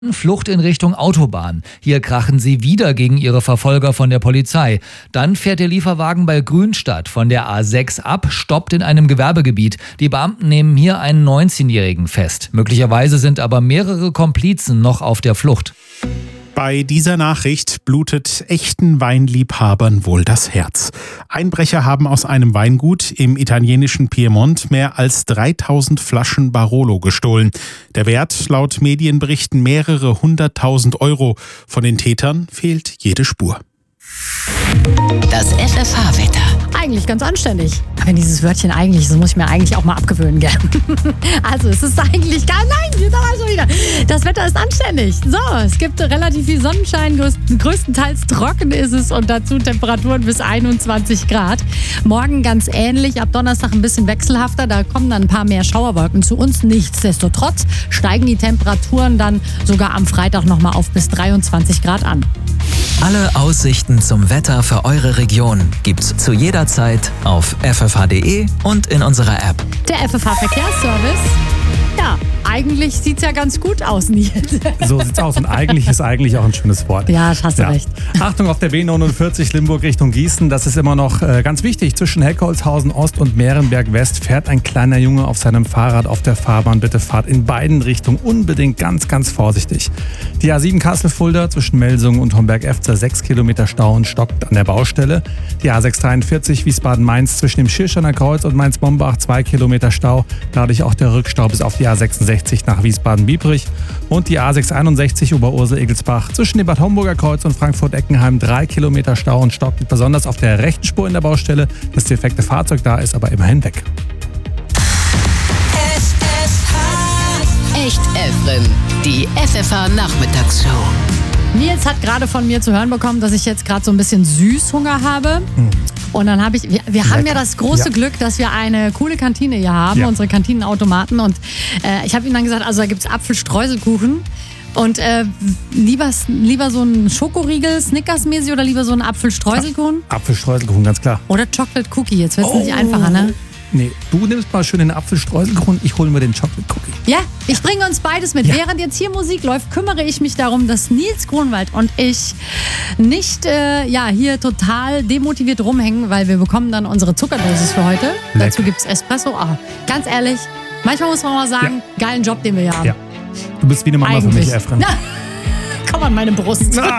Flucht in Richtung Autobahn. Hier krachen sie wieder gegen ihre Verfolger von der Polizei. Dann fährt der Lieferwagen bei Grünstadt von der A6 ab, stoppt in einem Gewerbegebiet. Die Beamten nehmen hier einen 19-Jährigen fest. Möglicherweise sind aber mehrere Komplizen noch auf der Flucht. Bei dieser Nachricht blutet echten Weinliebhabern wohl das Herz. Einbrecher haben aus einem Weingut im italienischen Piemont mehr als 3000 Flaschen Barolo gestohlen. Der Wert laut Medienberichten mehrere 100.000 Euro. Von den Tätern fehlt jede Spur. Das FFH-Wetter. Eigentlich ganz anständig. Aber dieses Wörtchen eigentlich, das muss ich mir eigentlich auch mal abgewöhnen, gell? Also es ist eigentlich gar... Nein, da war schon wieder. Das Wetter ist anständig. So, es gibt relativ viel Sonnenschein, größtenteils trocken ist es und dazu Temperaturen bis 21 Grad. Morgen ganz ähnlich, ab Donnerstag ein bisschen wechselhafter, da kommen dann ein paar mehr Schauerwolken zu uns. Nichtsdestotrotz steigen die Temperaturen dann sogar am Freitag nochmal auf bis 23 Grad an. Alle Aussichten zum Wetter für eure Region gibt's zu jeder Zeit auf ffh.de und in unserer App. Der FFH-Verkehrsservice, ja, eigentlich sieht's ja ganz gut aus, Nils. So sieht's aus und eigentlich ist eigentlich auch ein schönes Wort. Ja, hast du recht. Achtung auf der B49 Limburg Richtung Gießen, das ist immer noch ganz wichtig. Zwischen Heckholzhausen Ost und Mehrenberg West fährt ein kleiner Junge auf seinem Fahrrad auf der Fahrbahn. Bitte fahrt in beiden Richtungen unbedingt ganz, ganz vorsichtig. Die A7 Kassel-Fulda zwischen Melsungen und Homberg-Efzer 6 Kilometer Stau und stockt an der Baustelle. Die A643 Wiesbaden-Mainz zwischen dem Schirrsteiner Kreuz und Mainz-Mombach 2 Kilometer Stau. Dadurch auch der Rückstau bis auf die A66 nach Wiesbaden-Biebrich. Und die A661 Oberursel-Egelsbach zwischen dem Bad Homburger Kreuz und Frankfurt-Eckenheim 3 Kilometer Stau und stockt besonders auf der rechten Spur in der Baustelle. Das defekte Fahrzeug da ist aber immerhin weg. Echt Efren, die FFH-Nachmittagsshow. Nils hat gerade von mir zu hören bekommen, dass ich jetzt gerade so ein bisschen Süßhunger habe. Und dann habe wir haben ja das große Glück, dass wir eine coole Kantine hier haben, unsere Kantinenautomaten. Und ich habe ihm dann gesagt, also da gibt es Apfelstreuselkuchen. Und lieber so ein Schokoriegel, Snickers-mäßig oder lieber so ein Apfelstreuselkuchen? Apfelstreuselkuchen, ganz klar. Oder Chocolate Cookie, jetzt wird es nicht einfacher, ne? Nee, du nimmst mal schön den Apfelstreuselkuchen, ich hole mir den Chocolate Cookie. Ja, ich bringe uns beides mit. Ja. Während jetzt hier Musik läuft, kümmere ich mich darum, dass Nils Grunwald und ich nicht hier total demotiviert rumhängen, weil wir bekommen dann unsere Zuckerdosis für heute. Lecker. Dazu gibt es Espresso. Ah, ganz ehrlich, manchmal muss man mal sagen, geilen Job, den wir hier haben. Ja. Du bist wie eine Mama für mich, Efren. Komm an meine Brust.